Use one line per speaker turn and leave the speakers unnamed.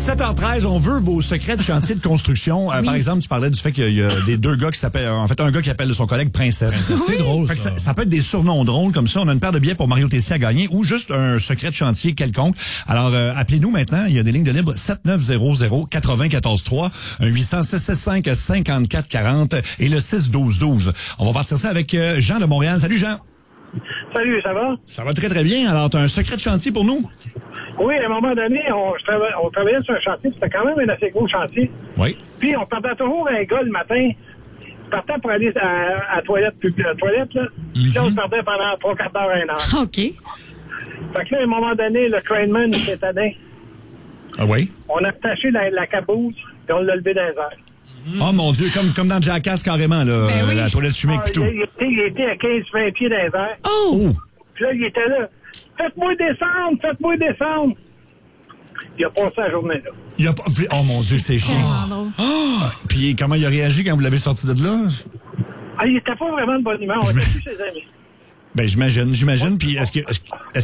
7h13, on veut vos secrets de chantier de construction.
Oui.
Par exemple, tu parlais du fait qu'il y a des deux gars qui s'appellent... En fait, un gars qui appelle son collègue Princesse.
C'est drôle,
Fait que ça peut être des surnoms drôles comme ça. On a une paire de billets pour Mario Tessier à gagner ou juste un secret de chantier quelconque. Alors, appelez-nous maintenant. Il y a des lignes de libre 7900-943, 800-665-5440 et le 612-12. On va partir ça avec Jean de Montréal. Salut, Jean.
Salut, ça va?
Ça va très, très bien. Alors, tu as un secret de chantier pour nous?
Oui, à un moment donné, on travaillait sur un chantier, c'était quand même un assez gros chantier.
Oui.
Puis, on partait toujours un gars le matin, partait pour aller à la toilette, là. Puis là, on partait pendant 3 quarts d'heure, 1 heure.
OK.
Fait que là, à un moment donné, le craneman, il s'est tanné.
Ah oui?
On a attaché la caboose, puis on l'a levé dans les airs.
Oh mon Dieu, comme dans Jackass carrément, là,
Ben oui.
la toilette chimique et tout.
Il était à 15-20 pieds dans les airs.
Oh!
Puis là, il était là. Faites-moi descendre! Il a passé la journée là.
Il a pas... Oh mon Dieu, c'est chiant. Puis comment il a réagi quand vous l'avez sorti de là?
Ah, il était pas vraiment de bonne humeur. On était plus ses amis.
Ben j'imagine. Puis est-ce que